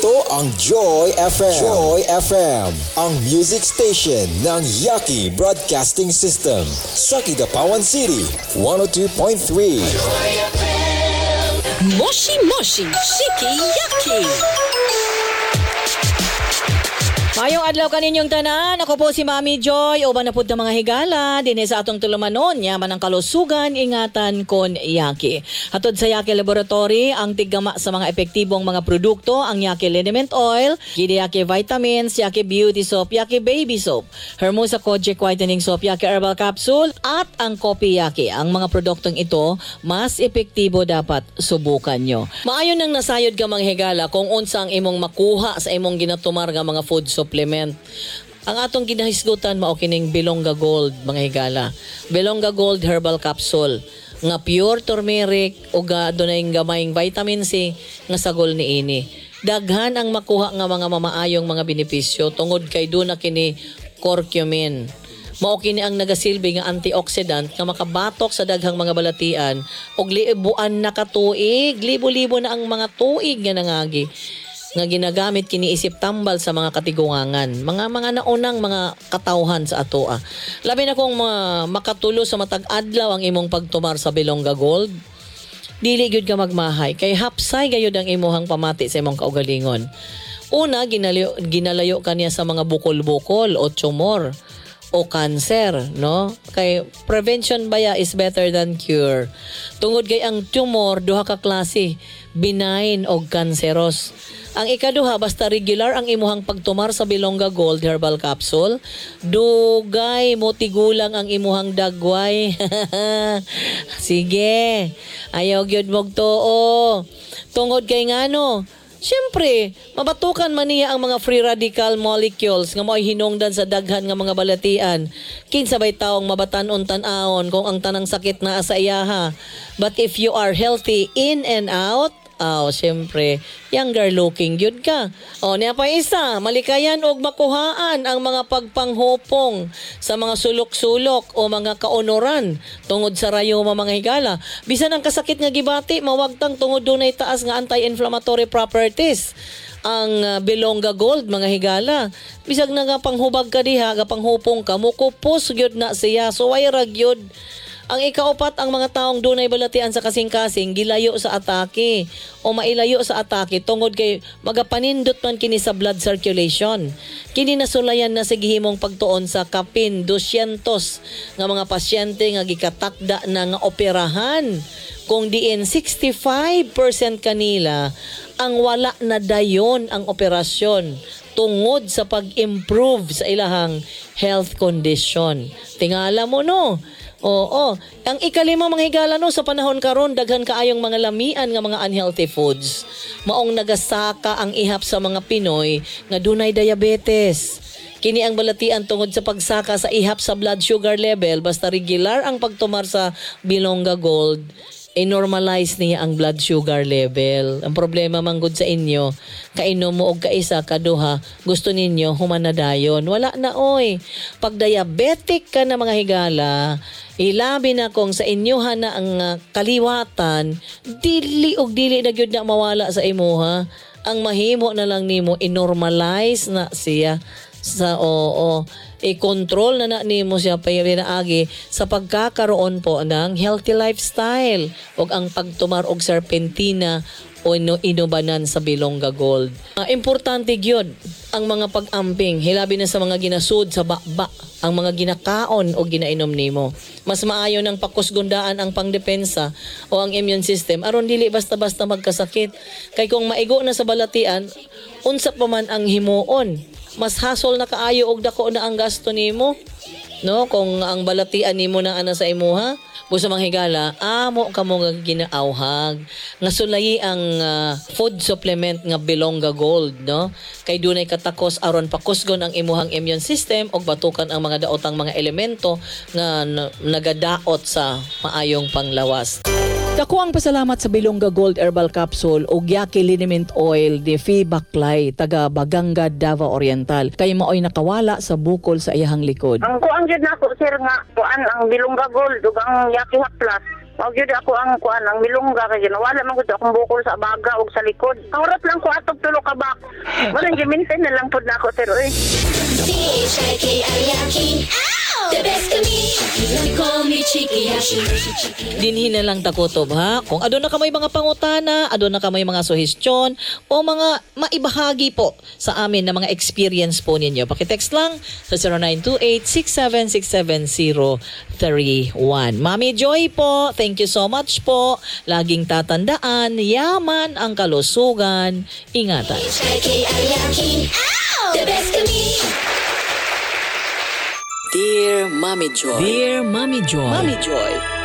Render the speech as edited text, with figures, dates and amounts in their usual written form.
Ito ang Joy FM. Joy FM, ang music station ng Yaki Broadcasting System sa Kidapawan City, 102.3. Moshi Moshi Shiki Yaki. Mayong adlaw kaninyong tanan, ako po si Mami Joy, uban na pud ng mga higala, dinhi sa atong tulumanon, yaman ang kalusugan, ingatan kon Yaki. Hatod sa Yaki Laboratory, ang tiggama sa mga epektibong mga produkto, ang Yaki Liniment Oil, Yaki Vitamins, Yaki Beauty Soap, Yaki Baby Soap, Hermosa Kojic Whitening Soap, Yaki Herbal Capsule, at ang Kopi Yaki. Ang mga produktong ito, mas epektibo dapat subukan nyo. Maayon nang nasayod ka mga higala kung unsa ang imong makuha sa imong ginatumar nga mga food supplement. Ang atong ginahisgutan mao kining Bilonga Gold mga higala. Bilonga Gold Herbal Capsule nga pure turmeric ug adunay gamayng vitamin C nga sagol niini. Daghan ang makuha nga mga mamaayong mga benepisyo tungod kay duna kini curcumin. Mao kini ang nagasilbi nga antioxidant nga makabatok sa daghang mga balatian ug libuan na ka tuig, libo-libo na ang mga tuig nga nangagi nga ginagamit kini isip tambal sa mga katigungangan, mga naunang mga katawhan sa atoa. Labi na kung makatulo sa matag adlaw ang imong pagtumar sa Bilonga Gold, dili gyud ka magmahay kay hapsay gayud ang imuhang pamati sa imong kaugalingon. Una, ginalayo kaniya sa mga bukol-bukol o tumor o cancer, no? Kay prevention baya is better than cure. Tungod kay ang tumor duha ka klase, benign o cancerous. Ang ikaduha, basta regular ang imuhang pagtumar sa Bilonga Gold Herbal Capsule, dugay mo tigulang ang imuhang dagway. Sige, ayaw gyud mog tuo. Tungod kay ngano, siyempre, mabatukan man niya ang mga free radical molecules nga mo'y hinungdan sa daghan nga mga balatian. Kinsa bay taong mabatan-on tan-aon kung ang tanang sakit na sa iyaha. But if you are healthy in and out, siyempre, younger looking yun ka. Niya pa isa, malikayan og makuhaan ang mga pagpanghupong sa mga sulok-sulok o mga kaunoran tungod sa rayoma mga higala. Bisan ang kasakit nga gibati, mawagtang tungod dunay taas nga anti-inflammatory properties ang Bilonga Gold mga higala. Bisag na nga panghubag ka diha, nga panghupong ka, mukupos gyud na siya, so way ra gyud. Ang ikaupat, ang mga taong dunay balatian sa kasing-kasing gilayo sa atake o mailayo sa atake tungod kay magapanindot man kini sa blood circulation. Kini nasulayan na sa gihimong pagtuon sa kapin 200 nga mga pasyente nga gikatakda na nga operahan. Kung diin 65% kanila ang wala na dayon ang operasyon tungod sa pag-improve sa ilahang health condition. Tingala mo no. Oo. Ang ikalima mga higala no, sa panahon karon daghan kaayong mga lamian nga mga unhealthy foods. Maong nagasaka ang ihap sa mga Pinoy nga dunay diabetes. Kini ang balatian tungod sa pagsaka sa ihap sa blood sugar level basta regular ang pagtumar sa Bilonga Gold. I-normalize niya ang blood sugar level. Ang problema manggod sa inyo, kainom mo og kaisa kaduha, gusto ninyo humanadayon. Wala na oy. Pag diabetic ka na mga higala, ilabi na kung sa inyoha na ang kaliwatan, dili na gyud na mawala sa imuha. Ang mahimo na lang nimo i-normalize na siya sa i-control na nimo siya pinaagi sa pagkakaroon po ng healthy lifestyle ug ang pagtumar og serpentina o inubanan sa Bilonga Gold. Importante gyud ang mga pag-amping, hilabi na sa mga ginasud sa baba, ang mga ginakaon o ginainom nimo. Mas maayo ng pakusgundaan ang pangdepensa o ang immune system aron dili basta-basta magkasakit. Kay kung maigo na sa balatian, unsa pa man ang himuon, mas hasol na kaayo og dako na ang gasto nimo, no? Kung ang balatian nimo na ana sa imuha, busa mga higala, amo kamo nga ginaawhag nga sulayi ang food supplement nga Bilonga Gold, no? Kay dunay katakos aron pakusgon ang imuhang immune system og batukan ang mga daotang mga elemento nga nagadaot sa maayong panglawas. Dako ang pasalamat sa Bilonga Gold Herbal Capsule o Yaki Liniment Oil de Fi Baklay, taga Baganga, Davao Oriental. Kay maoy nakawala sa bukol sa iyahang likod. Ang kuan jud nako sir nga kuan ang Bilonga Gold ug ang Yaki Plus. Wag yun ako ang kuan ang milungga kay nawala man gud akong bukol sa baga ug sa likod. Kaurat lang ko atog tulo ka box. Walang gimintin na lang po na ako, sir. Uy. The best to me. You call me Chiki Yashi. Dinhin na lang takutob ha. Kung adon na ka may mga pangutana, adon na ka may mga suhestyon o mga maibahagi po sa amin na mga experience po ninyo. Pakitext lang sa 0928-6767031. Mami Joy po, thank you so much po. Laging tatandaan, yaman ang kalusugan. Ingatan. The best to me. Dear Mommy Joy. Dear Mami Joy. Mommy Joy,